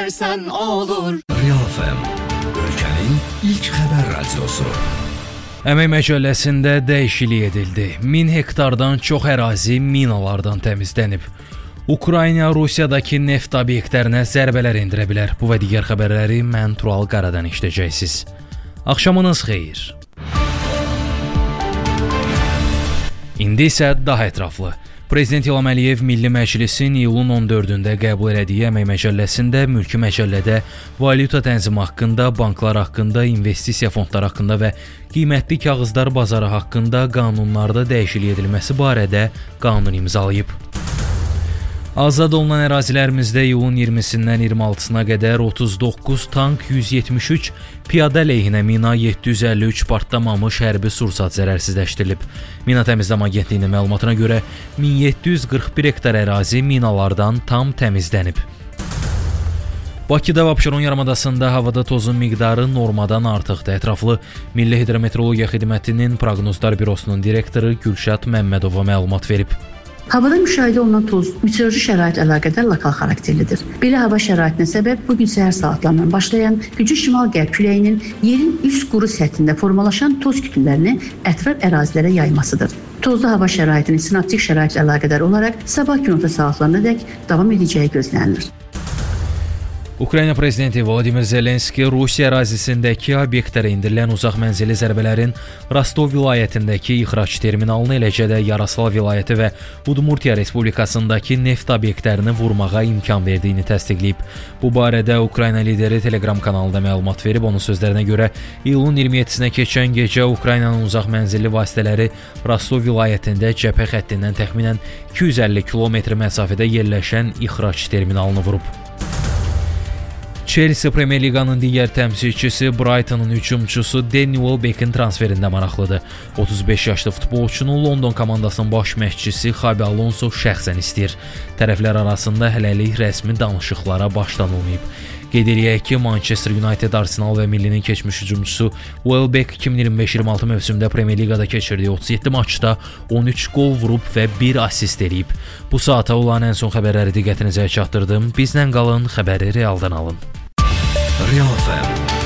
versen olur. Real FM, ülkenin ilk xəbər radiosu. Əmək Məcəlləsində dəyişiklik edildi. 1000 hektardan çox ərazi minalardan təmizlənib. Ukrayna Rusiyadakı neft obyektlərinə zərbələr endirə bilər. Bu və digər xəbərləri mən Tural Qaradan eşidəcəksiniz. Axşamınız xeyir. İndi isə daha ətraflı. Prezident İlham Əliyev Milli Məclisin iyulun 14-də qəbul elədiyi Əmək Məcəlləsində mülki məcəllədə valyuta tənzimi haqqında, banklar haqqında, investisiya fondları haqqında və qiymətli kağızlar bazarı haqqında qanunlarda dəyişiklik edilməsi barədə qanun imzalayıb. Azad olunan ərazilərimizdə iyulun 20-sindən 26-sına qədər 39 tank, 173 piyada əleyhinə mina, 753 partlamamış hərbi sursat zərərsizləşdirilib. Mina Təmizləmə Agentliyinin məlumatına görə 1741 hektar ərazi minalardan tam təmizlənib. Bakıda və Abşeron yarımadasında havada tozun miqdarı normadan artıqdır. Ətraflı Milli Hidrometeorologiya Xidmətinin Proqnozlar Bürosunun direktoru Gülşad Məmmədova məlumat verib. Havada müşahidə olunan toz meteoroloji şərait əlaqədar lokal xarakterlidir. Belə hava şəraitinə səbəb bugün səhər saatlarından başlayan güclü şimal-qərb küləyinin yerin üst quru səthində formalaşan toz kütlələrini ətraf ərazilərə yaymasıdır. Tozlu hava şəraitinin sinoptik şərait əlaqədar olaraq sabah günorta saatlarınadək davam edəcəyi gözlənilir. Ukrayna prezidenti Vladimir Zelenski Rusiya ərazisindəki obyektlərə endirilən uzaq mənzilli zərbələrin Rostov vilayətindəki ixrac terminalını, eləcə də Yaroslav vilayəti və Udmurtiya Respublikasındakı neft obyektlərini vurmağa imkan verdiyini təsdiqləyib. Bu barədə Ukrayna lideri Telegram kanalında məlumat verib. Onun sözlərinə görə iyulun 27-sinə keçən gecə Ukraynanın uzaq mənzilli vasitələri Rostov vilayətində cəbhə xəttindən təxminən 250 kilometr məsafədə yerləşən ixrac terminalını vurub. Chelsea Premier Liqanın digər təmsilçisi Brightonun hücumçusu Danny Welbeck'in transferində maraqlıdır. 35 yaşlı futbolçunun London komandasının baş məşqçisi Xabi Alonso şəxsən istəyir. Tərəflər arasında hələlik rəsmi danışıqlara başlanılmayıb. Qeyd eləyək ki, Manchester United, Arsenal və Millinin keçmiş hücumçusu Welbeck 2025-26 mövsümdə Premier Liqada keçirdiyi 37 maçda 13 qol vurub və 1 assist eləyib. Bu saata olan ən son xəbərləri diqqətinizə çatdırdım. Bizlə qalın, xəbəri realdan alın. Real FM.